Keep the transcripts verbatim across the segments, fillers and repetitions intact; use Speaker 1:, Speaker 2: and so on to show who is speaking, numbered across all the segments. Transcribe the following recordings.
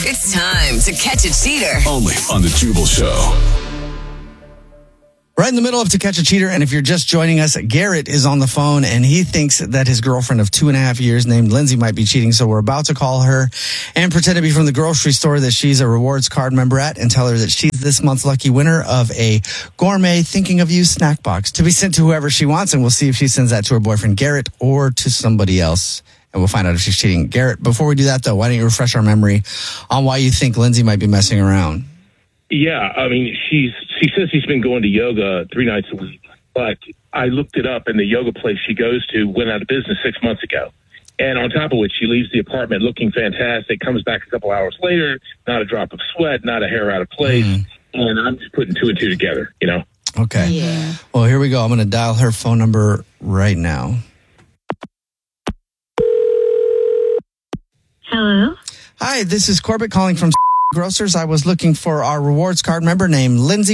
Speaker 1: It's time to catch a cheater.
Speaker 2: Only on the Jubal Show.
Speaker 3: Right in the middle of To Catch a Cheater, and if you're just joining us, Garrett is on the phone, and he thinks that his girlfriend of two and a half years named Lindsay might be cheating, so we're about to call her and pretend to be from the grocery store that she's a rewards card member at and tell her that she's this month's lucky winner of a gourmet Thinking of You snack box to be sent to whoever she wants, and we'll see if she sends that to her boyfriend, Garrett, or to somebody else, and we'll find out if she's cheating. Garrett, before we do that, though, why don't you refresh our memory on why you think Lindsay might be messing around?
Speaker 4: Yeah, I mean, she's she says she's been going to yoga three nights a week, but I looked it up, and the yoga place she goes to went out of business six months ago. And on top of which, she leaves the apartment looking fantastic, comes back a couple hours later, not a drop of sweat, not a hair out of place, mm. and I'm just putting two and two together, you know?
Speaker 3: Okay.
Speaker 5: Yeah.
Speaker 3: Well, here we go. I'm going to dial her phone number right now.
Speaker 6: Hello?
Speaker 3: Hi, this is Corbett calling from Grocers. I was looking for our rewards card member named Lindsay.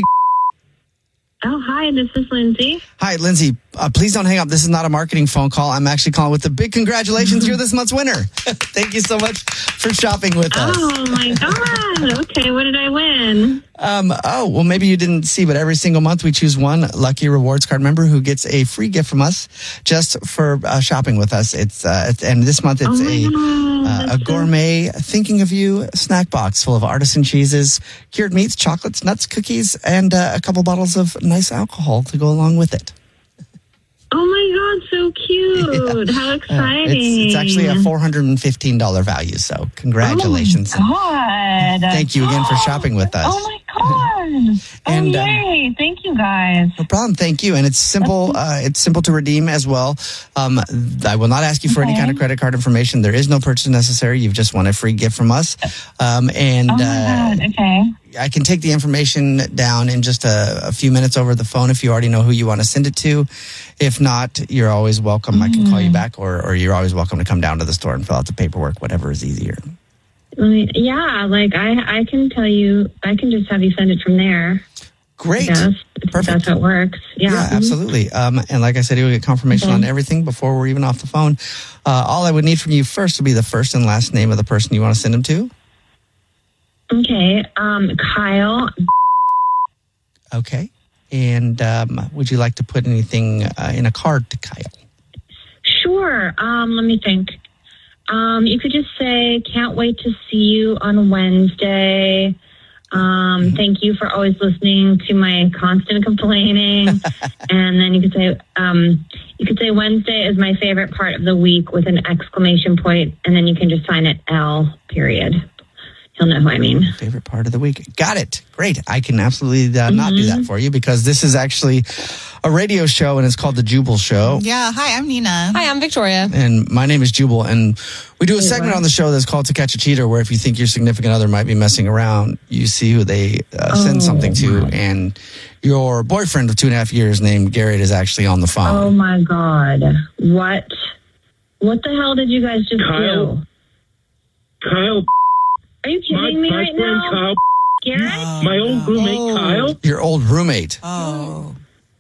Speaker 6: Oh, hi, this is Lindsay.
Speaker 3: Hi, Lindsay. Uh, please don't hang up. This is not a marketing phone call. I'm actually calling with a big congratulations. You're this month's winner. Thank you so much for shopping with us.
Speaker 6: Oh, my God. Okay, what did I win?
Speaker 3: Um, oh, well, maybe you didn't see, but every single month we choose one lucky rewards card member who gets a free gift from us just for uh, shopping with us. It's uh, it's, and this month it's
Speaker 6: oh
Speaker 3: a uh, a gourmet Thinking of You snack box full of artisan cheeses, cured meats, chocolates, nuts, cookies, and uh, a couple bottles of nice alcohol to go along with it.
Speaker 6: Oh, my God, so cute. Yeah. How exciting.
Speaker 3: Uh, it's, it's actually a four hundred fifteen dollars value, so congratulations.
Speaker 5: Oh, my God.
Speaker 3: Thank you again for shopping with us.
Speaker 5: Oh, my God.
Speaker 3: And,
Speaker 5: oh, yay. Um, Thank you, guys.
Speaker 3: No problem. Thank you. And it's simple. Uh, it's simple to redeem as well. Um, I will not ask you for
Speaker 5: okay.
Speaker 3: any kind of credit card information. There is no purchase necessary. You've just won a free gift from us. Um, and
Speaker 5: oh, my
Speaker 3: uh,
Speaker 5: God. Okay.
Speaker 3: I can take the information down in just a, a few minutes over the phone if you already know who you want to send it to. If not, you're always welcome. Mm-hmm. I can call you back, or, or you're always welcome to come down to the store and fill out the paperwork, whatever is easier.
Speaker 6: Yeah, like I, I can tell you, I can just have you send it from there.
Speaker 3: Great.
Speaker 6: Yes,
Speaker 3: perfect.
Speaker 6: That's how it works. Yeah,
Speaker 3: yeah
Speaker 6: mm-hmm.
Speaker 3: absolutely. Um, and like I said, you'll get confirmation okay. on everything before we're even off the phone. Uh, all I would need from you first would be the first and last name of the person you want to send them to.
Speaker 6: Okay, um, Kyle.
Speaker 3: Okay. And um, would you like to put anything uh, in a card to Kyle?
Speaker 6: Sure. Um, let me think. Um, you could just say, can't wait to see you on Wednesday. Um, mm-hmm. Thank you for always listening to my constant complaining. And then you could say, um, you could say Wednesday is my favorite part of the week with an exclamation point, and then you can just sign it L, period. He'll know who I mean.
Speaker 3: Favorite part of the week. Got it. Great. I can absolutely uh, mm-hmm. not do that for you because this is actually a radio show and it's called The Jubal Show.
Speaker 7: Yeah. Hi, I'm Nina.
Speaker 5: Hi, I'm Victoria.
Speaker 3: And my name is Jubal. And we do a segment on the show that's called To Catch a Cheater, where if you think your significant other might be messing around, you see who they uh, send oh, something to. My. And your boyfriend of two and a half years named Garrett is actually on the phone.
Speaker 6: Oh, my God. What? What the hell did you guys just
Speaker 4: Kyle.
Speaker 6: do?
Speaker 4: Kyle.
Speaker 6: Are you kidding
Speaker 4: my,
Speaker 6: me
Speaker 4: my
Speaker 6: right
Speaker 4: friend
Speaker 6: now?
Speaker 4: Kyle.
Speaker 6: Garrett?
Speaker 4: No. My old roommate,
Speaker 3: oh.
Speaker 4: Kyle.
Speaker 3: Your old roommate.
Speaker 7: Oh.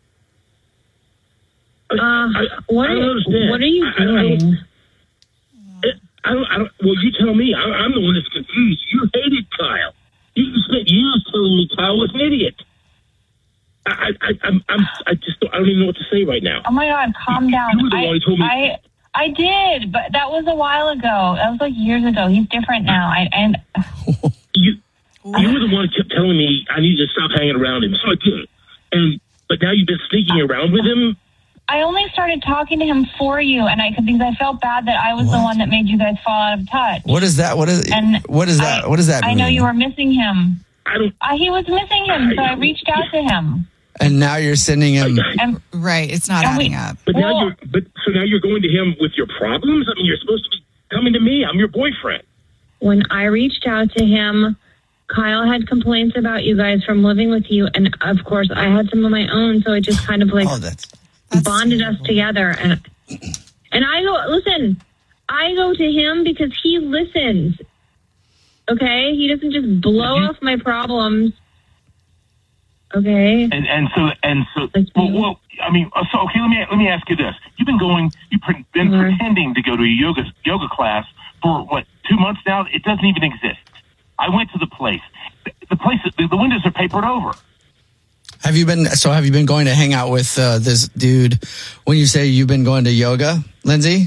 Speaker 6: Uh,
Speaker 4: I,
Speaker 6: what,
Speaker 4: I
Speaker 6: are,
Speaker 4: don't understand.
Speaker 6: what are you
Speaker 4: I,
Speaker 6: doing?
Speaker 4: I don't, I don't, I don't, well, you tell me. I, I'm the one that's confused. You hated Kyle. You spent years telling me Kyle was an idiot. I, I, I'm, I'm, I just, don't, I don't even know what to say right now.
Speaker 5: Oh my God, calm down.
Speaker 4: You were the
Speaker 5: I,
Speaker 4: one who told me.
Speaker 5: I, I did, but that was a while ago. That was like years ago. He's different now. I, and
Speaker 4: you, you were the one who kept telling me I need to stop hanging around him, so I did. And but now you've been sneaking around with him.
Speaker 5: I only started talking to him for you, and I because I felt bad that I was
Speaker 3: what?
Speaker 5: the one that made you guys fall out of touch.
Speaker 3: What is that? What is?
Speaker 5: And
Speaker 3: what is that?
Speaker 5: I,
Speaker 3: what does that mean?
Speaker 5: I know you were missing him.
Speaker 4: I don't.
Speaker 5: Uh, he was missing him,
Speaker 4: I,
Speaker 5: so I reached out to him.
Speaker 3: And now you're sending him.
Speaker 5: And,
Speaker 7: right, it's not adding
Speaker 5: we,
Speaker 7: up.
Speaker 4: But
Speaker 5: well,
Speaker 4: now you're. But so now you're going to him with your problems. I mean, you're supposed to be coming to me. I'm your boyfriend.
Speaker 6: When I reached out to him, Kyle had complaints about you guys from living with you, and of course, I had some of my own. So it just kind of like
Speaker 3: oh, that's,
Speaker 7: that's
Speaker 6: bonded
Speaker 7: terrible.
Speaker 6: us together. And and I go listen. I go to him because he listens. Okay, he doesn't just blow off my problems. Okay.
Speaker 8: And and so and so. Well, well, I mean, so okay. Let me let me ask you this: you've been going, you've been
Speaker 6: Mm-hmm.
Speaker 8: pretending to go to a yoga yoga class for what two months now? It doesn't even exist. I went to the place. The place, the, the windows are papered over.
Speaker 3: Have you been, so have you been going to hang out with uh, this dude when you say you've been going to yoga, Lindsay?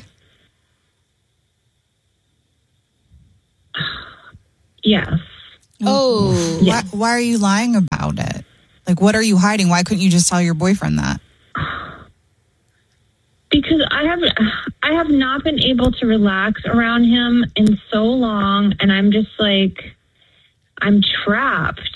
Speaker 6: Yes.
Speaker 7: Oh,
Speaker 6: Yes.
Speaker 7: why, why are you lying about it? Like, what are you hiding? Why couldn't you just tell your boyfriend that?
Speaker 6: Because I have I have not been able to relax around him in so long, and I'm just like, I'm trapped.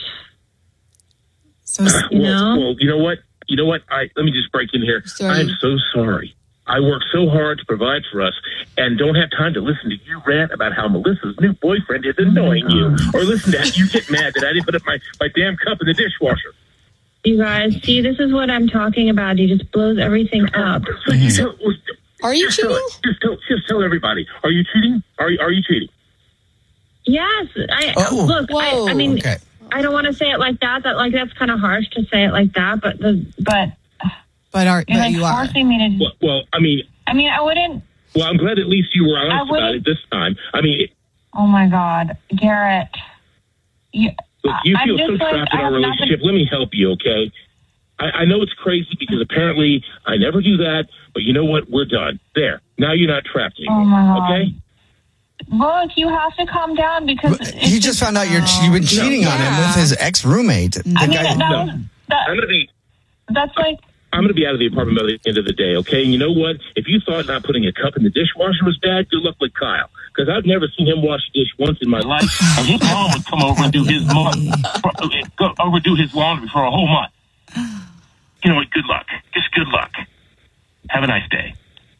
Speaker 7: So,
Speaker 6: You
Speaker 4: well,
Speaker 6: know?
Speaker 4: well, you know what? You know what? I let me just break in here.
Speaker 7: Sorry.
Speaker 4: I'm so sorry. I work so hard to provide for us and don't have time to listen to you rant about how Melissa's new boyfriend is annoying you, or listen to you get mad that I didn't put up my, my damn cup in the dishwasher.
Speaker 6: You guys, see, this is what I'm talking about. He just blows everything up.
Speaker 4: So you tell-
Speaker 7: Are you
Speaker 4: just tell,
Speaker 7: cheating?
Speaker 4: just tell, just tell everybody. Are you cheating? Are you, are you cheating?
Speaker 6: Yes, I
Speaker 3: Oh.
Speaker 6: look.
Speaker 7: Whoa.
Speaker 6: I, I mean,
Speaker 3: Okay.
Speaker 6: I don't want to say it like that. That like that's kind of harsh to say it like that. But the
Speaker 5: But
Speaker 7: but are
Speaker 5: you're
Speaker 7: but
Speaker 5: like
Speaker 7: you are.
Speaker 5: forcing me to.
Speaker 4: Well, well, I mean,
Speaker 5: I mean, I wouldn't.
Speaker 4: well, I'm glad at least you were honest
Speaker 5: I
Speaker 4: about
Speaker 5: wouldn't-
Speaker 4: it this time. I mean, it,
Speaker 5: Oh my God, Garrett. You,
Speaker 4: look, you
Speaker 5: I'm
Speaker 4: feel so
Speaker 5: just like,
Speaker 4: trapped in
Speaker 5: I
Speaker 4: our
Speaker 5: have nothing-
Speaker 4: relationship. Let me help you, okay? I, I know it's crazy because apparently I never do that, but you know what? We're done. There. Now you're not trapped anymore.
Speaker 5: Oh my God.
Speaker 4: Okay?
Speaker 5: Look, you have to calm down because
Speaker 3: But
Speaker 5: it's
Speaker 3: you just found out you're, you've been cheating on him
Speaker 7: Yeah.
Speaker 3: with his ex-roommate. The
Speaker 5: I mean,
Speaker 3: guy-
Speaker 5: that, that
Speaker 4: no.
Speaker 5: was that,
Speaker 4: I'm gonna be
Speaker 5: that's like
Speaker 4: I'm gonna be out of the apartment by the end of the day, okay? And you know what? If you thought not putting a cup in the dishwasher was bad, good luck with Kyle. Because I've never seen him wash a dish once in my life.
Speaker 8: And his mom would come over and do his mom, go over do his laundry for a whole month. You know what? Good luck. Just good luck. Have a nice day.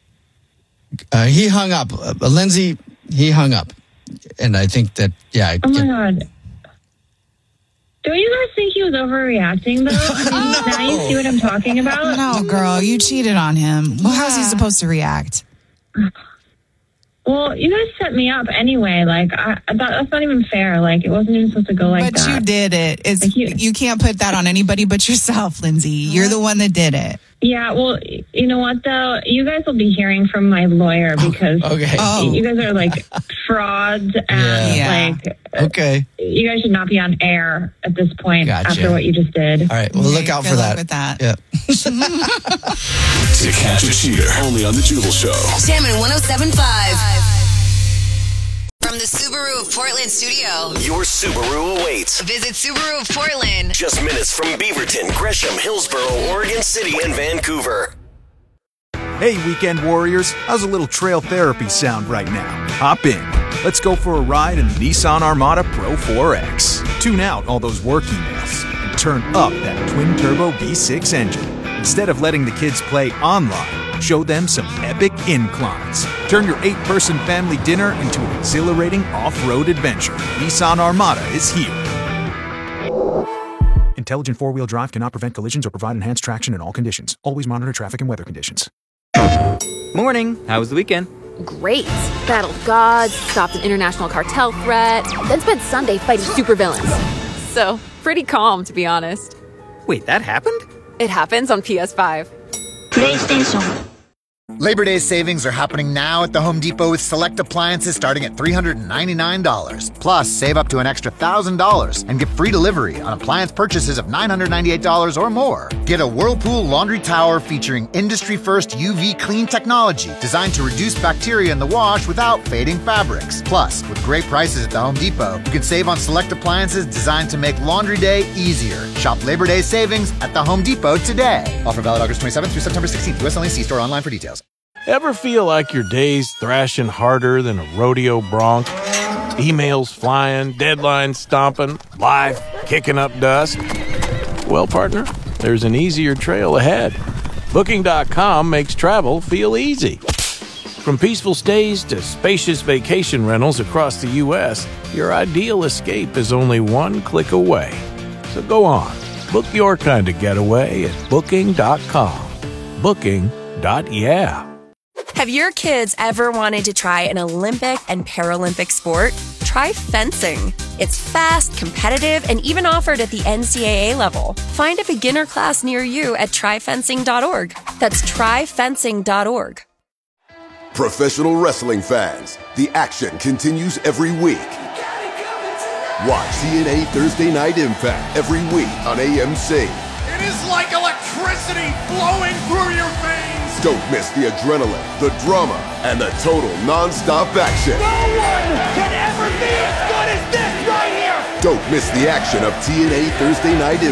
Speaker 3: Uh, he hung up. Uh, Lindsay, he hung up. And I think that, yeah. I
Speaker 6: oh my
Speaker 3: get-
Speaker 6: God. Don't you guys think he was overreacting though? I mean, now you see what I'm talking about.
Speaker 7: No, girl, you cheated on him. Well, how's he supposed to react?
Speaker 6: Well, you guys set me up anyway. Like I, I thought that's not even fair. Like it wasn't even supposed to go like
Speaker 7: But
Speaker 6: that.
Speaker 7: you did it. It's,
Speaker 6: Like you-
Speaker 7: you can't put that on anybody but yourself, Lindsay. You're the one that did it.
Speaker 6: Yeah, well, you know what though? You guys will be hearing from my lawyer because
Speaker 3: Okay.
Speaker 7: Oh.
Speaker 6: you guys are like frauds and
Speaker 7: Yeah.
Speaker 6: like
Speaker 3: Okay.
Speaker 6: you guys should not be on air at this point
Speaker 3: Gotcha.
Speaker 6: after what you just did.
Speaker 3: All right. Well, look out
Speaker 7: Good
Speaker 3: for
Speaker 7: luck
Speaker 3: that.
Speaker 7: with that.
Speaker 3: Yeah.
Speaker 2: To catch a cheater, only on the Jubal Show.
Speaker 1: Jammin' one oh seven point five. From the Subaru of Portland studio,
Speaker 9: Your Subaru awaits.
Speaker 1: visit Subaru of Portland.
Speaker 9: Just minutes from Beaverton, Gresham, Hillsborough, Oregon City, and Vancouver.
Speaker 10: Hey, weekend warriors, how's a little trail therapy sound right now? Hop in. Let's go for a ride in the Nissan Armada Pro four X. Tune out all those work emails and turn up that twin-turbo V six engine. Instead of letting the kids play online, show them some epic inclines. Turn your eight-person family dinner into an exhilarating off-road adventure. Nissan Armada is here. Intelligent four-wheel drive cannot prevent collisions or provide enhanced traction in all conditions. Always monitor traffic and weather conditions.
Speaker 11: Morning. How was the weekend?
Speaker 12: Great. Battled gods, stopped an international cartel threat, then spent Sunday fighting supervillains. So, pretty calm, to be honest.
Speaker 11: Wait, that happened?
Speaker 12: It happens on P S five.
Speaker 13: PlayStation. Labor Day savings are happening now at the Home Depot with select appliances starting at three hundred ninety-nine dollars. Plus, save up to an extra one thousand dollars and get free delivery on appliance purchases of nine hundred ninety-eight dollars or more. Get a Whirlpool laundry tower featuring industry-first U V clean technology designed to reduce bacteria in the wash without fading fabrics. Plus, with great prices at the Home Depot, you can save on select appliances designed to make laundry day easier. Shop Labor Day savings at the Home Depot today. Offer valid August twenty-seventh through September sixteenth. U S only. See store online for details.
Speaker 14: Ever feel like your day's thrashing harder than a rodeo bronc? Emails flying, deadlines stomping, life kicking up dust? Well, partner, there's an easier trail ahead. Booking dot com makes travel feel easy. From peaceful stays to spacious vacation rentals across the U S, your ideal escape is only one click away. So go on, book your kind of getaway at Booking dot com. Booking. Yeah.
Speaker 15: Have your kids ever wanted to try an Olympic and Paralympic sport? Try fencing. It's fast, competitive, and even offered at the N C double A level. Find a beginner class near you at try fencing dot org. That's try fencing dot org.
Speaker 16: Professional wrestling fans, the action continues every week. Watch T N A Thursday Night Impact every week on A M C.
Speaker 17: It is like electricity flowing through your veins.
Speaker 16: Don't miss the adrenaline, the drama, and the total non-stop action.
Speaker 17: No one can ever be as good as this right here.
Speaker 16: Don't miss the action of T N A Thursday Night Impact.